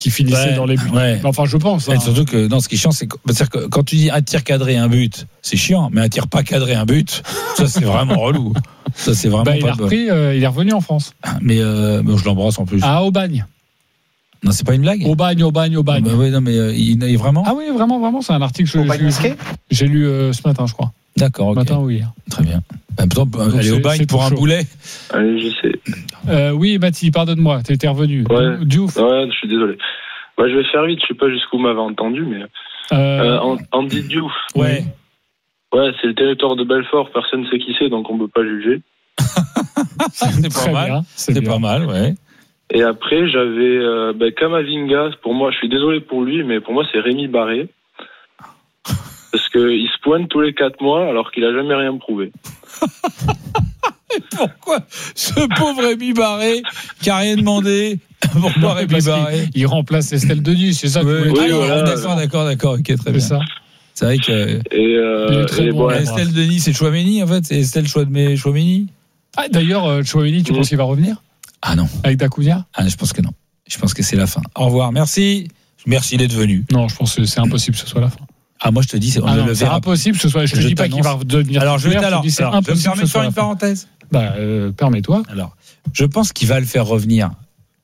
qui finissait dans les buts. Ouais. Enfin, je pense. Et surtout que ce qui est chiant, c'est que quand tu dis un tir cadré, un but, c'est chiant, mais un tir pas cadré, un but, ça c'est vraiment relou. Ça c'est vraiment il a repris, il est revenu en France. Mais je l'embrasse en plus. À Aubagne. Non, c'est pas une blague. Aubagne. Oui, non, mais il est vraiment. Ah oui, vraiment, c'est un article que j'ai lu ce matin, je crois. D'accord, ok. Ce matin ou hier. Très bien. Aller au bagne pour un chaud. boulet. Allez, je sais. Oui, Mathis, pardonne-moi, t'étais revenu. Ouais. Diouf. Ouais, je suis désolé. Je vais faire vite, je sais pas jusqu'où vous m'avez entendu, mais. Andy Diouf. Ouais. Ouais, c'est le territoire de Belfort, personne ne sait qui c'est, donc on peut pas juger. C'est pas mal. Bien, c'est pas mal, ouais. Et après, j'avais Kamavinga. Pour moi, je suis désolé pour lui, mais pour moi, c'est Rémi Barré. Parce qu'il se pointe tous les 4 mois alors qu'il a jamais rien prouvé. Pourquoi ce pauvre Rémi Barré qui a rien demandé? Pourquoi Rémi Barré? Il remplace Estelle Denis, c'est ça que vous voulez dire? D'accord, ok, très bien. C'est ça. C'est vrai que. Il est très bon. Estelle Denis, c'est Chouameni en fait? C'est Estelle Chouameni? Ah, d'ailleurs, Chouameni, tu penses qu'il va revenir? Ah non. Avec Dacouzia? Ah, je pense que non. Je pense que c'est la fin. Au revoir, merci d'être venu. Non, je pense que c'est impossible que ce soit la fin. Ah, moi je te dis, c'est impossible que ce soit. Je te dis pas qu'il va devenir. Alors, je vais c'est impossible me faire une parenthèse. Permets-toi. Alors, je pense qu'il va le faire revenir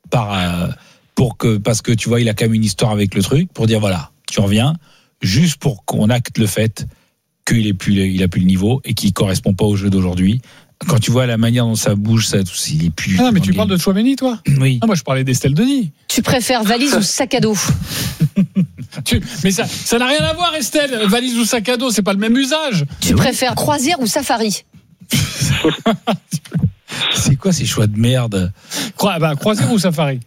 parce que tu vois, il a quand même une histoire avec le truc, pour dire voilà, tu reviens, juste pour qu'on acte le fait qu'il a plus le niveau et qu'il correspond pas au jeu d'aujourd'hui. Quand tu vois la manière dont ça bouge, il est plus. Ah, mais tu parles de Chouameni, toi? Oui. Ah, moi, je parlais d'Estelle Denis. Tu préfères valise ou sac à dos? Mais ça n'a rien à voir, Estelle. Valise ou sac à dos, c'est pas le même usage. Tu préfères croisière ou safari? C'est quoi ces choix de merde? Croisière ou safari?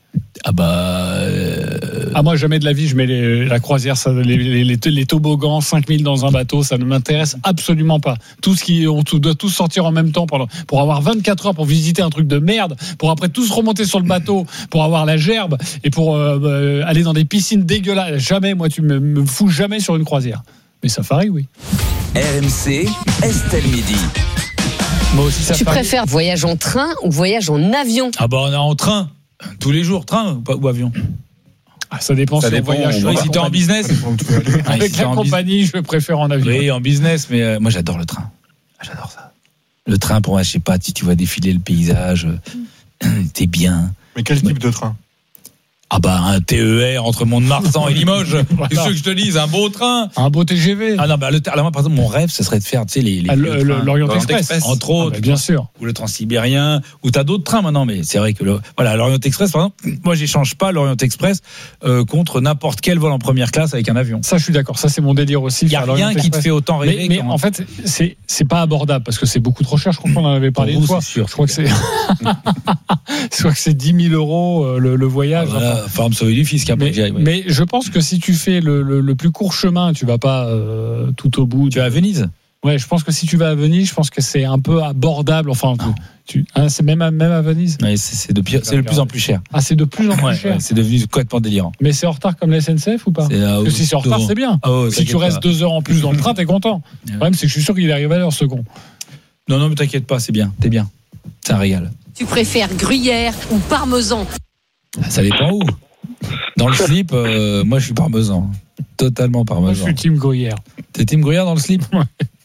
Moi jamais de la vie je mets la croisière, les toboggans, 5000 dans un bateau, ça ne m'intéresse absolument pas. On doit tous sortir en même temps pour avoir 24 heures pour visiter un truc de merde, pour après tous remonter sur le bateau pour avoir la gerbe et pour aller dans des piscines dégueulasses. Jamais, moi tu me fous jamais sur une croisière. Mais safari, oui. RMC, Estelle Midi. Moi aussi, safari. Tu préfères voyage en train ou voyage en avion? On est en train. Tous les jours, train ou avion? Ça dépend si on voyage. Si t'es en business. Avec la compagnie, je préfère en avion. Oui, en business, mais moi j'adore le train. J'adore ça. Le train, pour moi, je sais pas, si tu vois défiler le paysage, t'es bien. Mais quel type de train? Un TER entre Mont-de-Marsan et Limoges. Voilà. Qu'est-ce que je te dis? Un beau train. Un beau TGV. Alors moi, par exemple, mon rêve, ce serait de faire, tu sais, l'Orient Express. Entre autres. Bien sûr. Ou le Transsibérien. Ou t'as d'autres trains maintenant, mais c'est vrai que l'Orient Express, par exemple, moi, j'échange pas l'Orient Express contre n'importe quel vol en première classe avec un avion. Ça, je suis d'accord. Ça, c'est mon délire aussi. Il y a rien qui te fait autant rêver. Mais en fait, c'est pas abordable parce que c'est beaucoup trop cher. Je crois qu'on en avait parlé une fois. Je crois que c'est. Je crois que c'est 10 000 euros le voyage. Faut me sauver du fisc. Mais je pense que si tu fais le plus court chemin, tu vas pas tout au bout. Tu vas à Venise? Ouais, je pense que si tu vas à Venise, je pense que c'est un peu abordable. Enfin, c'est même à Venise. Ouais, c'est de plus en plus cher. Ah, c'est de plus en plus cher. C'est devenu complètement délirant. Mais c'est en retard comme la SNCF ou pas? Parce que si c'est en retard, c'est bien. Si tu restes 2 heures en plus dans le train, t'es content. Le problème, c'est que je suis sûr qu'il arrive à l'heure, ce con. Non, mais t'inquiète pas, c'est bien. T'es bien. C'est un régal. Tu préfères gruyère ou parmesan? Ça dépend où. Dans le slip, moi je suis parmesan. Totalement parmesan. Moi je suis team gruyère. T'es team gruyère dans le slip? Ouais.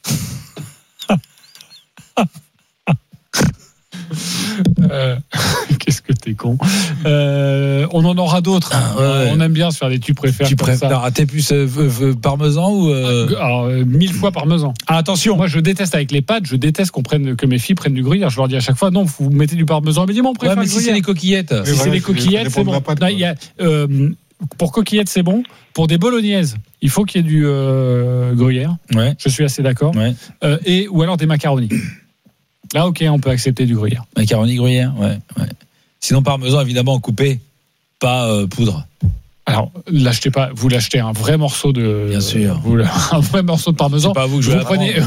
Qu'est-ce que t'es con. On en aura d'autres. On aime bien se faire des tu préfères. Tu préfères. T'es plus parmesan ou Alors 1000 fois parmesan. Attention. Moi je déteste avec les pâtes. Je déteste que mes filles prennent du gruyère. Je leur dis à chaque fois non, vous mettez du parmesan. Mais dis-moi, on préfère. Mais si c'est les coquillettes. Si c'est les coquillettes, c'est bon. Pour coquillettes, c'est bon. Pour des bolognaises, il faut qu'il y ait du gruyère. Ouais. Je suis assez d'accord. Ouais. Ou alors des macaronis. Là, ok, on peut accepter du gruyère. Macaroni gruyère, ouais. Sinon, parmesan, évidemment, coupé, pas poudre. Alors, vous l'achetez un vrai morceau de. Bien sûr. Un vrai morceau de parmesan. C'est pas vous que je vais prenez.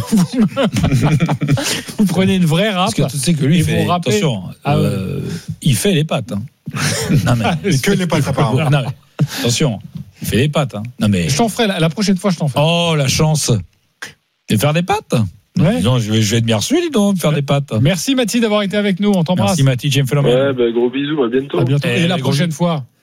Vous prenez une vraie râpe. Parce que tu sais que lui, attention, il fait les pâtes. Hein. Non, mais que les pâtes, apparemment. Non, mais, attention, il fait les pâtes. Hein. Non, mais. Je t'en ferai, la prochaine fois, je t'en ferai. Oh, la chance. Et faire des pâtes? Ouais. Disons, je vais être bien reçu, dis donc, faire des pâtes. Merci Mathis d'avoir été avec nous, on t'embrasse. Merci Mathis, James Phénomène. Gros bisous, à bientôt. Et la prochaine fois.